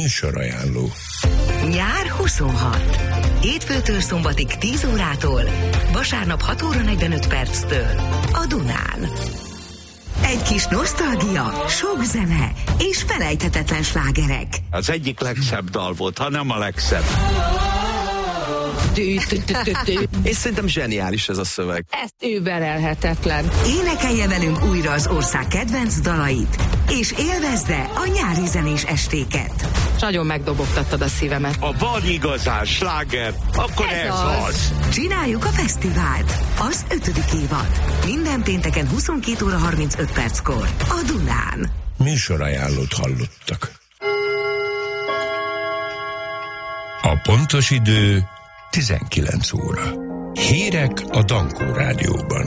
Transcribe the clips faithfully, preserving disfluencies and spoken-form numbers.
Műsorajánló. Nyár huszonhat. Hétfőtől szombatig tíz órától, vasárnap hat óra negyvenöt perctől a Dunán. Egy kis nosztalgia, sok zene és felejthetetlen slágerek. Az egyik legszebb dal volt, ha nem a legszebb. És szerintem zseniális ez a szöveg. Ez überelhetetlen. Énekelje velünk újra az ország kedvenc dalait, és élvezze a nyári zenés estéket. Nagyon megdobogtattad a szívemet. Ha van igazán sláger, akkor ez, ez az. az. Csináljuk a fesztivált. Az ötödik évad. Minden pénteken huszonkét óra harmincöt perckor a Dunán. Műsorajánlót hallottak. A pontos idő tizenkilenc óra. Hírek a Dankó Rádióban.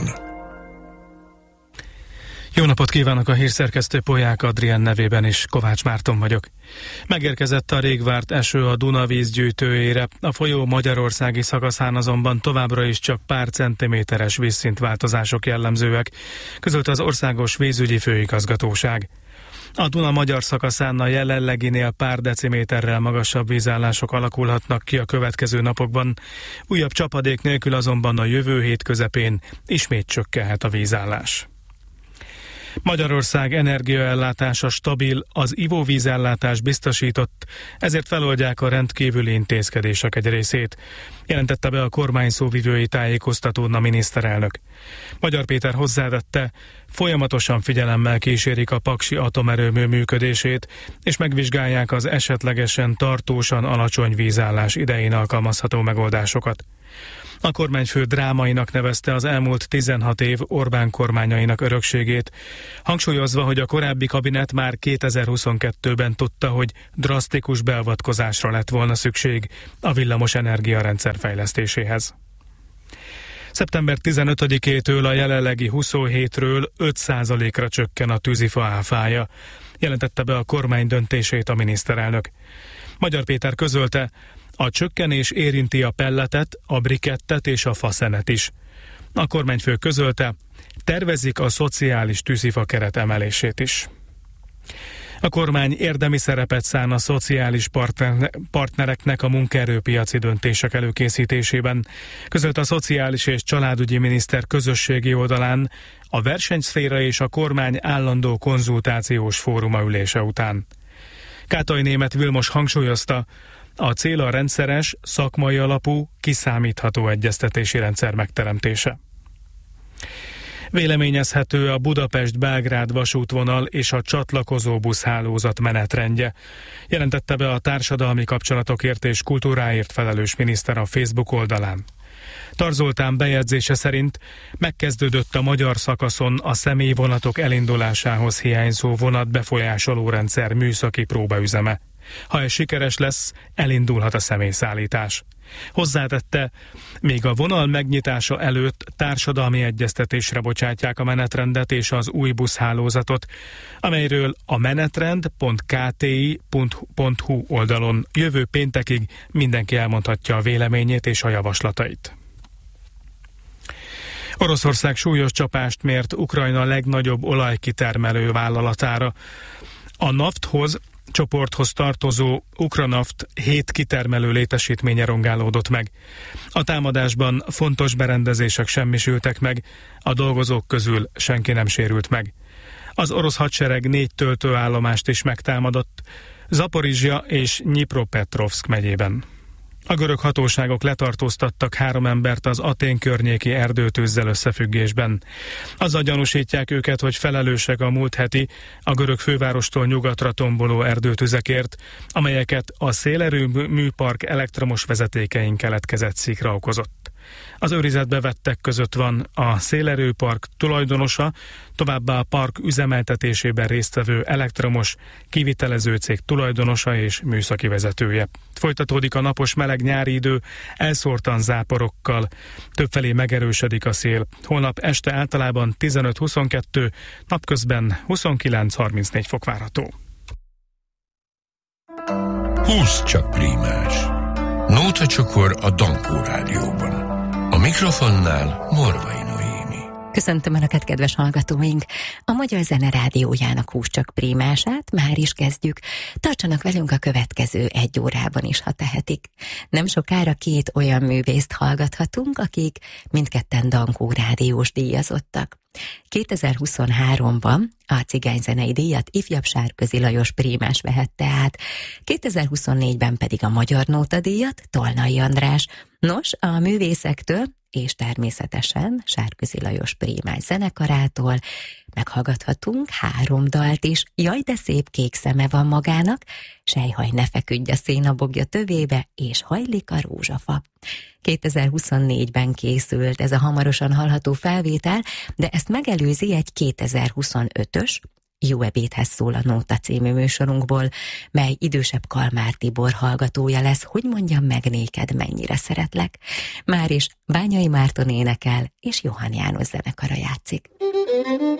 Jó napot kívánok, a hírszerkesztő Polyák Adrián nevében is, Kovács Márton vagyok. Megérkezett a rég várt eső a Duna vízgyűjtőjére, a folyó magyarországi szakaszán azonban továbbra is csak pár centiméteres vízszintváltozások jellemzőek, közölte az Országos Vízügyi Főigazgatóság. A Duna magyar szakaszán a jelenleginél pár deciméterrel magasabb vízállások alakulhatnak ki a következő napokban, újabb csapadék nélkül azonban a jövő hét közepén ismét csökkenhet a vízállás. Magyarország energiaellátása stabil, az ivóvízellátás biztosított, ezért feloldják a rendkívüli intézkedések egy részét, jelentette be a kormány szóvivői tájékoztatón a miniszterelnök. Magyar Péter hozzátette, folyamatosan figyelemmel kísérik a paksi atomerőmű működését, és megvizsgálják az esetlegesen tartósan alacsony vízállás idején alkalmazható megoldásokat. A kormányfő drámainak nevezte az elmúlt tizenhat év Orbán kormányainak örökségét, hangsúlyozva, hogy a korábbi kabinet már kétezer-huszonkettőben tudta, hogy drasztikus beavatkozásra lett volna szükség a villamos energiarendszer fejlesztéséhez. szeptember tizenötödikétől a jelenlegi huszonhétről öt százalékra csökken a tűzifa áfája, jelentette be a kormány döntését a miniszterelnök. Magyar Péter közölte, a csökkenés érinti a pelletet, a brikettet és a faszenet is. A kormányfő közölte, tervezik a szociális tűzifa keret emelését is. A kormány érdemi szerepet szán a szociális partner, partnereknek a munkaerőpiaci döntések előkészítésében, közölte a Szociális és Családügyi Miniszter közösségi oldalán a versenyszféra és a kormány állandó konzultációs fóruma ülése után. Kátai Németh Vilmos hangsúlyozta, a cél a rendszeres, szakmai alapú, kiszámítható egyeztetési rendszer megteremtése. Véleményezhető a Budapest-Belgrád vasútvonal és a csatlakozó buszhálózat menetrendje, jelentette be a társadalmi kapcsolatokért és kultúráért felelős miniszter a Facebook oldalán. Tar Zoltán bejegyzése szerint megkezdődött a magyar szakaszon a személyvonatok elindulásához hiányzó vonatbefolyásoló rendszer műszaki próbaüzeme. Ha ez sikeres lesz, elindulhat a személyszállítás. Hozzátette, még a vonal megnyitása előtt társadalmi egyeztetésre bocsátják a menetrendet és az új buszhálózatot, amelyről a menetrend pont k t i pont h u oldalon jövő péntekig mindenki elmondhatja a véleményét és a javaslatait. Oroszország súlyos csapást mért Ukrajna legnagyobb olajkitermelő vállalatára. A Nafthoz csoporthoz tartozó Ukranaft hét kitermelő létesítménye rongálódott meg. A támadásban fontos berendezések semmisültek meg, a dolgozók közül senki nem sérült meg. Az orosz hadsereg négy töltőállomást is megtámadott, Zaporizsja és Nyipropetrovszk megyében. A görög hatóságok letartóztattak három embert az Atén környéki erdőtűzzel összefüggésben. Azzal gyanúsítják őket, hogy felelősek a múlt heti, a görög fővárostól nyugatra tomboló erdőtüzekért, amelyeket a szélerőműpark elektromos vezetékein keletkezett szikra okozott. Az őrizetbe vettek között van a szélerőpark tulajdonosa, továbbá a park üzemeltetésében résztvevő elektromos kivitelező cég tulajdonosa és műszaki vezetője. Folytatódik a napos meleg nyári idő, elszórtan záporokkal, többfelé megerősödik a szél. Holnap este általában tizenöt-huszonkettő, napközben huszonkilenc-harmincnégy fok várható. húsz csak prímás. Nóta csokor a Dankó Rádióban. A mikrofonnál Morvai Noémi. Köszöntöm Önöket, kedves hallgatóink! A Magyar Zene Rádiójának Húscsak prímását már is kezdjük. Tartsanak velünk a következő egy órában is, ha tehetik. Nem sokára két olyan művészt hallgathatunk, akik mindketten Dankó rádiós díjazottak. kétezer-huszonháromban a cigányzenei díjat ifjabb Sárközi Lajos prímás vehette át, kétezer-huszonnégyben pedig a Magyar Nóta díjat Tolnai András. Nos, a művészektől és természetesen Sárközi Lajos prímás zenekarától meghallgathatunk három dalt is. Jaj, de szép kék szeme van magának, Sejhaj, ne feküdj a szénabogja tövébe, és Hajlik a rózsafa. kétezer-huszonnégyben készült ez a hamarosan hallható felvétel, de ezt megelőzi egy kétezer-huszonötös Jó ebédhez szól a Nóta című műsorunkból, mely idősebb Kalmár Tibor hallgatója lesz, hogy mondjam meg néked, mennyire szeretlek. Már is Bányai Márton énekel, és Johann János zenekara játszik.